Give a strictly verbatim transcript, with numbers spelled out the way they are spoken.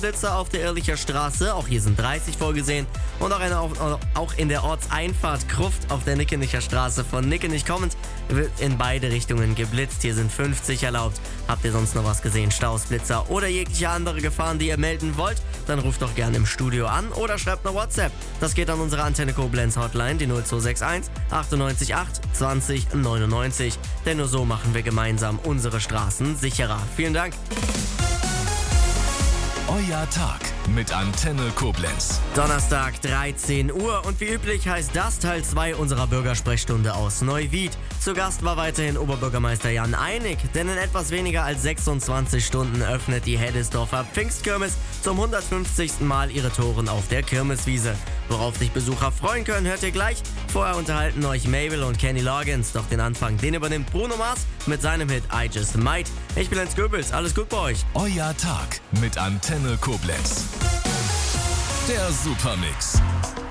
Blitzer auf der Ehrlicher Straße. Auch hier sind dreißig vorgesehen. Und auch, eine, auch in der Ortseinfahrt Gruft auf der Nickenicher Straße von Nickenich kommend wird in beide Richtungen geblitzt. Hier sind fünfzig erlaubt. Habt ihr sonst noch was gesehen? Staus, Blitzer oder jegliche andere Gefahren, die ihr melden wollt? Dann ruft doch gerne im Studio an oder schreibt eine WhatsApp. Das geht an unsere Antenne Koblenz Hotline, die null zwei sechs eins achtundneunzig acht zwanzig neunundneunzig. Denn nur so machen wir gemeinsam unsere Straßen sicherer. Vielen Dank. Euer Tag mit Antenne Koblenz. Donnerstag, dreizehn Uhr und wie üblich heißt das Teil zwei unserer Bürgersprechstunde aus Neuwied. Zu Gast war weiterhin Oberbürgermeister Jan Einig, denn in etwas weniger als sechsundzwanzig Stunden öffnet die Heddesdorfer Pfingstkirmes zum hundertfünfzigsten Mal ihre Toren auf der Kirmeswiese. Worauf sich Besucher freuen können, hört ihr gleich. Vorher unterhalten euch Mabel und Kenny Loggins, doch den Anfang, den übernimmt Bruno Mars mit seinem Hit I Just Might. Ich bin Lenz Goebbels, alles gut bei euch. Euer Tag mit Antenne Koblenz. Der Supermix.